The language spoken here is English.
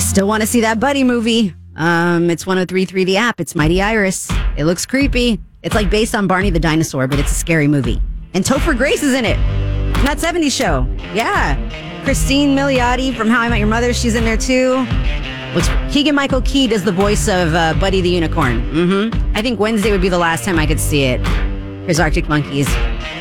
Still want to see that Buddy movie. It's 103.3 The App. It's Mighty Iris. It looks creepy. It's like based on Barney the Dinosaur, but it's a scary movie. And Topher Grace is in it. From That 70s Show. Yeah. Christine Milioti from How I Met Your Mother. She's in there too. Keegan-Michael Key does the voice of Buddy the Unicorn. I think Wednesday would be the last time I could see it. Here's Arctic Monkeys.